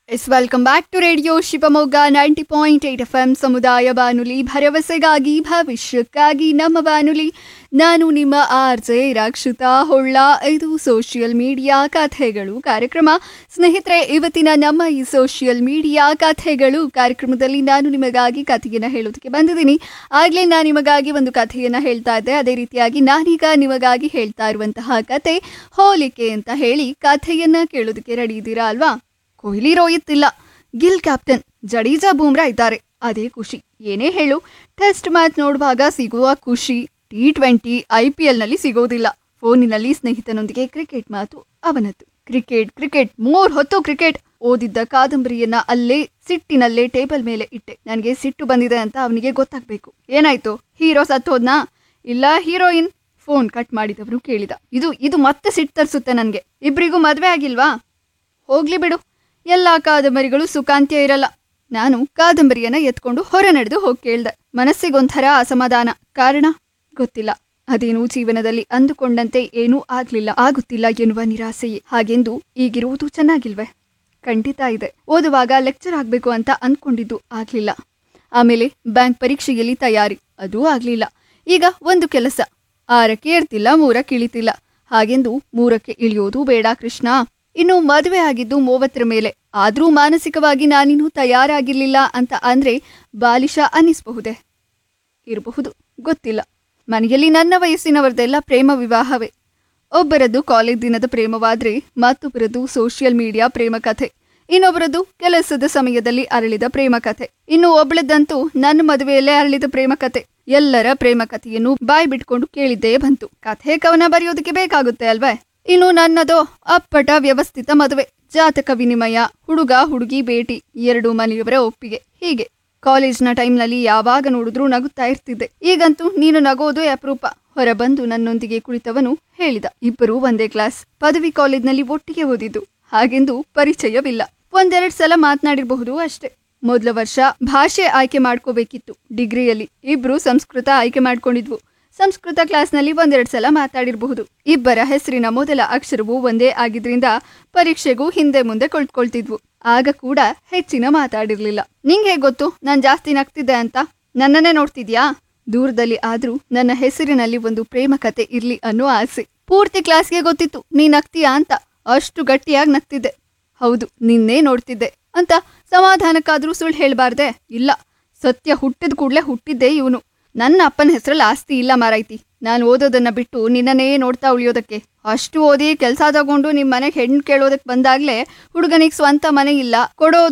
S welcome back to radio Shivamogga 90.8 FM ಸಮುದಾಯ ಬಾನುಲಿ ಭರವಸೆಗಾಗಿ ಭವಿಷ್ಯಕ್ಕಾಗಿ ನಮ್ಮ ಬಾನುಲಿ. ನಾನು ನಿಮ್ಮ RJ ರಕ್ಷಿತಾ ಹೊಳ್ಳ. ಇದು ಸೋಷಿಯಲ್ ಮೀಡಿಯಾ ಕಥೆಗಳು ಕಾರ್ಯಕ್ರಮ. ಸ್ನೇಹಿತರೆ, ಇವತ್ತಿನ ನಮ್ಮ ಈ ಸೋಷಿಯಲ್ ಮೀಡಿಯಾ ಕಥೆಗಳು ಕಾರ್ಯಕ್ರಮದಲ್ಲಿ ನಾನು ನಿಮಗಾಗಿ ಕಥೆಯನ್ನು ಹೇಳೋದಕ್ಕೆ ಬಂದಿದ್ದೀನಿ. ಆಗಲೇ ನಾನು ನಿಮಗಾಗಿ ಒಂದು ಕಥೆಯನ್ನು ಹೇಳ್ತಾ ಇದ್ದೆ. ಅದೇ ರೀತಿಯಾಗಿ ನಾನೀಗ ನಿಮಗಾಗಿ ಹೇಳ್ತಾ ಇರುವಂತಹ ಕತೆ ಹೋಲಿಕೆ ಅಂತ ಹೇಳಿ. ಕಥೆಯನ್ನ ಕೇಳೋದಕ್ಕೆ ರೆಡಿ ಇದ್ದೀರಾ ಅಲ್ವಾ? ಕೊಹ್ಲಿ ರೋಹಿತ್ ಇಲ್ಲ, ಗಿಲ್ ಕ್ಯಾಪ್ಟನ್, ಜಡೇಜಾ ಬೂಮ್ರಾ ಇದ್ದಾರೆ. ಅದೇ ಖುಷಿ. ಏನೇ ಹೇಳು, ಟೆಸ್ಟ್ ಮ್ಯಾಚ್ ನೋಡುವಾಗ ಸಿಗುವ ಖುಷಿ T20 IPL ನಲ್ಲಿ ಸಿಗೋದಿಲ್ಲ. ಫೋನಿನಲ್ಲಿ ಸ್ನೇಹಿತನೊಂದಿಗೆ ಕ್ರಿಕೆಟ್ ಮಾತು ಅವನದ್ದು. ಕ್ರಿಕೆಟ್ ಕ್ರಿಕೆಟ್ 3 ಹೊತ್ತು ಕ್ರಿಕೆಟ್. ಓದಿದ್ದ ಕಾದಂಬರಿಯನ್ನ ಅಲ್ಲೇ ಸಿಟ್ಟಿನಲ್ಲೇ ಟೇಬಲ್ ಮೇಲೆ ಇಟ್ಟೆ. ನನಗೆ ಸಿಟ್ಟು ಬಂದಿದೆ ಅಂತ ಅವನಿಗೆ ಗೊತ್ತಾಗ್ಬೇಕು. ಏನಾಯ್ತು? ಹೀರೋ ಸತ್ತೋದ್ನಾ? ಇಲ್ಲ ಹೀರೋಯಿನ್? ಫೋನ್ ಕಟ್ ಮಾಡಿದವನು ಕೇಳಿದ. ಇದು ಮತ್ತೆ ಸಿಟ್ಟು ತರಿಸುತ್ತೆ ನನಗೆ. ಇಬ್ರಿಗೂ ಮದ್ವೆ ಆಗಿಲ್ವಾ? ಹೋಗ್ಲಿ ಬಿಡು, ಎಲ್ಲಾ ಕಾದಂಬರಿಗಳು ಸುಖಾಂತ್ಯ ಇರಲ್ಲ. ನಾನು ಕಾದಂಬರಿಯನ್ನ ಎತ್ಕೊಂಡು ಹೊರ ನಡೆದು ಹೋಗಿ ಕೇಳ್ದೆ. ಮನಸ್ಸಿಗೊಂಥರ ಅಸಮಾಧಾನ. ಕಾರಣ ಗೊತ್ತಿಲ್ಲ. ಅದೇನು ಜೀವನದಲ್ಲಿ ಅಂದುಕೊಂಡಂತೆ ಏನೂ ಆಗುತ್ತಿಲ್ಲ ಎನ್ನುವ ನಿರಾಸೆಯೇ. ಹಾಗೆಂದು ಈಗಿರುವುದು ಚೆನ್ನಾಗಿಲ್ವೇ? ಖಂಡಿತ ಇದೆ. ಓದುವಾಗ ಲೆಕ್ಚರ್ ಆಗ್ಬೇಕು ಅಂತ ಅಂದ್ಕೊಂಡಿದ್ದು ಆಗ್ಲಿಲ್ಲ. ಆಮೇಲೆ ಬ್ಯಾಂಕ್ ಪರೀಕ್ಷೆಯಲ್ಲಿ ತಯಾರಿ, ಅದೂ ಆಗ್ಲಿಲ್ಲ. ಈಗ ಒಂದು ಕೆಲಸ, 6ಕ್ಕೆ ಏರ್ತಿಲ್ಲ, 3ಕ್ಕೆ ಇಳಿತಿಲ್ಲ. ಹಾಗೆಂದು 3ಕ್ಕೆ ಇಳಿಯೋದು ಬೇಡ ಕೃಷ್ಣ. ಇನ್ನು ಮದುವೆ ಆಗಿದ್ದು 30ರ ಮೇಲೆ. ಆದ್ರೂ ಮಾನಸಿಕವಾಗಿ ನಾನಿನ್ನೂ ತಯಾರಾಗಿರ್ಲಿಲ್ಲ ಅಂತ ಅಂದ್ರೆ ಬಾಲಿಶ ಅನ್ನಿಸಬಹುದೇ? ಇರಬಹುದು, ಗೊತ್ತಿಲ್ಲ. ಮನೆಯಲ್ಲಿ ನನ್ನ ವಯಸ್ಸಿನವರದೆಲ್ಲ ಪ್ರೇಮ ವಿವಾಹವೇ. ಒಬ್ಬರದ್ದು ಕಾಲೇಜ್ ದಿನದ ಪ್ರೇಮವಾದ್ರೆ ಮತ್ತೊಬ್ಬರದ್ದು ಸೋಷಿಯಲ್ ಮೀಡಿಯಾ ಪ್ರೇಮ ಕಥೆ. ಇನ್ನೊಬ್ಬರದ್ದು ಕೆಲಸದ ಸಮಯದಲ್ಲಿ ಅರಳಿದ ಪ್ರೇಮ ಕಥೆ. ಇನ್ನು ಒಬ್ಬಳದಂತೂ ನನ್ನ ಮದುವೆಯಲ್ಲೇ ಅರಳಿದ ಪ್ರೇಮ ಕಥೆ. ಎಲ್ಲರ ಪ್ರೇಮ ಕಥೆಯನ್ನು ಬಾಯಿ ಬಿಟ್ಕೊಂಡು ಕೇಳಿದ್ದೇ ಬಂತು. ಕಥೆ ಕವನ ಬರೆಯೋದಕ್ಕೆ ಬೇಕಾಗುತ್ತೆ ಅಲ್ವೇ? ಇನ್ನು ನನ್ನದೋ ಅಪ್ಪಟ ವ್ಯವಸ್ಥಿತ ಮದುವೆ, ಜಾತಕ ವಿನಿಮಯ, ಹುಡುಗ ಹುಡುಗಿ ಭೇಟಿ, 2 ಮನೆಯವರ ಒಪ್ಪಿಗೆ. ಹೀಗೆ ಕಾಲೇಜ್ನ ಟೈಮ್ನಲ್ಲಿ ಯಾವಾಗ ನೋಡಿದ್ರೂ ನಗುತ್ತಾ ಇರ್ತಿದ್ದೆ. ಈಗಂತೂ ನೀನು ನಗೋದು ಅಪರೂಪ. ಹೊರಬಂದು ನನ್ನೊಂದಿಗೆ ಕುಳಿತವನು ಹೇಳಿದ. ಇಬ್ಬರೂ ಒಂದೇ ಕ್ಲಾಸ್, ಪದವಿ ಕಾಲೇಜ್ನಲ್ಲಿ ಒಟ್ಟಿಗೆ ಓದಿದ್ದು. ಹಾಗೆಂದು ಪರಿಚಯವಿಲ್ಲ. 1-2 ಸಲ ಮಾತನಾಡಿರಬಹುದು ಅಷ್ಟೇ. ಮೊದಲ ವರ್ಷ ಭಾಷೆ ಆಯ್ಕೆ ಮಾಡ್ಕೋಬೇಕಿತ್ತು. ಡಿಗ್ರಿಯಲ್ಲಿ ಇಬ್ರು ಸಂಸ್ಕೃತ ಆಯ್ಕೆ ಮಾಡ್ಕೊಂಡಿದ್ವು. ಸಂಸ್ಕೃತ ಕ್ಲಾಸ್ನಲ್ಲಿ 1-2 ಸಲ ಮಾತಾಡಿರಬಹುದು. ಇಬ್ಬರ ಹೆಸರಿನ ಮೊದಲ ಅಕ್ಷರವು ಒಂದೇ ಆಗಿದ್ರಿಂದ ಪರೀಕ್ಷೆಗೂ ಹಿಂದೆ ಮುಂದೆ ಕುಳಿತುಕೊಳ್ತಿದ್ವು. ಆಗ ಕೂಡ ಹೆಚ್ಚಿನ ಮಾತಾಡಿರ್ಲಿಲ್ಲ. ನಿಂಗೆ ಹೇಗೆ ಗೊತ್ತು ನಾನು ಜಾಸ್ತಿ ನಗ್ತಿದ್ದೆ ಅಂತ? ನನ್ನನ್ನೇ ನೋಡ್ತಿದ್ಯಾ? ದೂರದಲ್ಲಿ ಆದ್ರೂ ನನ್ನ ಹೆಸರಿನಲ್ಲಿ ಒಂದು ಪ್ರೇಮ ಕತೆ ಇರ್ಲಿ ಅನ್ನೋ ಆಸೆ. ಪೂರ್ತಿ ಕ್ಲಾಸ್ಗೆ ಗೊತ್ತಿತ್ತು ನೀ ನಗ್ತೀಯಾ ಅಂತ. ಅಷ್ಟು ಗಟ್ಟಿಯಾಗಿ ನಗ್ತಿದ್ದೆ. ಹೌದು, ನಿನ್ನೇ ನೋಡ್ತಿದ್ದೆ ಅಂತ ಸಮಾಧಾನಕ್ಕಾದ್ರೂ ಸುಳ್ಳು ಹೇಳ್ಬಾರ್ದೆ? ಇಲ್ಲ, ಸತ್ಯ ಹುಟ್ಟಿದ ಕೂಡ್ಲೆ ಹುಟ್ಟಿದ್ದೆ ಇವನು. ನನ್ನ ಅಪ್ಪನ ಹೆಸರಲ್ಲಿ ಆಸ್ತಿ ಇಲ್ಲ ಮಾರೈತಿ. ನಾನು ಓದೋದನ್ನ ಬಿಟ್ಟು ನಿನ್ನನ್ನೇ ನೋಡ್ತಾ ಉಳಿಯೋದಕ್ಕೆ. ಅಷ್ಟು ಓದಿ ಕೆಲಸ ತಗೊಂಡು ನಿಮ್ಮ ಮನೆಗೆ ಹೆಣ್ಣು ಕೇಳೋದಕ್ಕೆ ಬಂದಾಗ್ಲೇ ಹುಡುಗನಿಗೆ ಸ್ವಂತ ಮನೆ ಇಲ್ಲ, ಕೊಡೋದು